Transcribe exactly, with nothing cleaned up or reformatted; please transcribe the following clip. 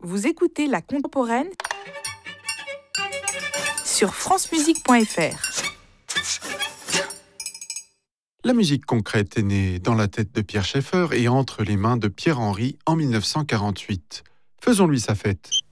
Vous écoutez La Contemporaine sur francemusique point f r. La musique concrète est née dans la tête de Pierre Schaeffer et entre les mains de Pierre Henry en mille neuf cent quarante-huit. Faisons-lui sa fête.